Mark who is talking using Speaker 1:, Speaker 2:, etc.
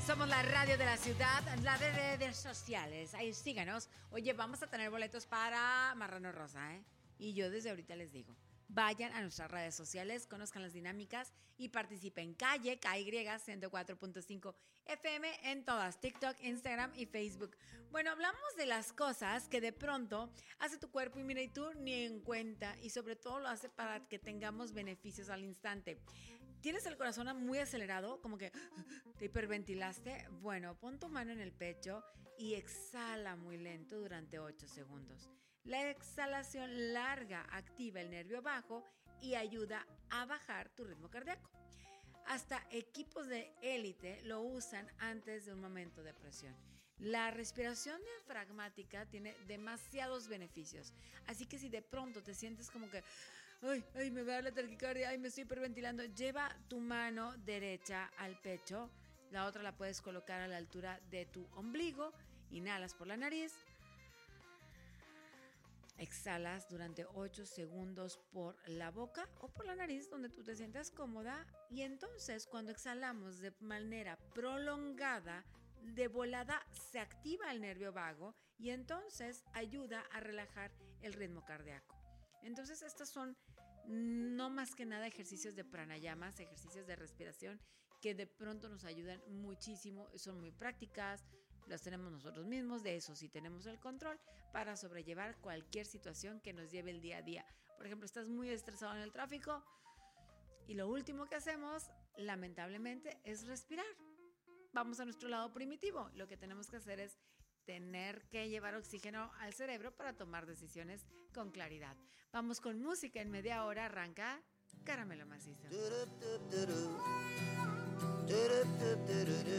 Speaker 1: Somos la radio de la ciudad, la de redes sociales. Ahí síganos. Oye, vamos a tener boletos para Marrano Rosa, ¿eh? Y yo desde ahorita les digo, vayan a nuestras redes sociales, conozcan las dinámicas y participen. KY 104.5 FM en todas, TikTok, Instagram y Facebook. Bueno, hablamos de las cosas que de pronto hace tu cuerpo y mira, y tú ni en cuenta, y sobre todo lo hace para que tengamos beneficios al instante. ¿Tienes el corazón muy acelerado? Como que te hiperventilaste. Bueno, pon tu mano en el pecho y exhala muy lento durante 8 segundos. La exhalación larga activa el nervio vago y ayuda a bajar tu ritmo cardíaco. Hasta equipos de élite lo usan antes de un momento de presión. La respiración diafragmática tiene demasiados beneficios. Así que si de pronto te sientes como que ay, me va a dar la taquicardia, ay, me estoy hiperventilando, lleva tu mano derecha al pecho, la otra la puedes colocar a la altura de tu ombligo, inhalas por la nariz, exhalas durante 8 segundos por la boca o por la nariz donde tú te sientas cómoda, y entonces cuando exhalamos de manera prolongada, de volada se activa el nervio vago y entonces ayuda a relajar el ritmo cardíaco. Entonces estos son no más que nada ejercicios de pranayamas, ejercicios de respiración que de pronto nos ayudan muchísimo, son muy prácticas, las tenemos nosotros mismos, de eso sí tenemos el control para sobrellevar cualquier situación que nos lleve el día a día. Por ejemplo, estás muy estresado en el tráfico y lo último que hacemos, lamentablemente, es respirar. Vamos a nuestro lado primitivo. Lo que tenemos que hacer es tener que llevar oxígeno al cerebro para tomar decisiones con claridad. Vamos con música. En media hora arranca Caramelo Macizo.